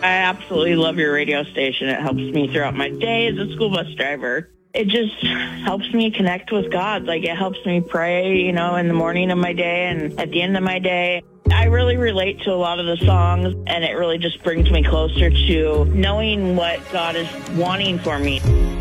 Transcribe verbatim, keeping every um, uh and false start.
I absolutely love your radio station. It helps me throughout my day as a school bus driver. It just helps me connect with God. Like, it helps me pray, you know, in the morning of my day and at the end of my day. I really relate to a lot of the songs, and it really just brings me closer to knowing what God is wanting for me.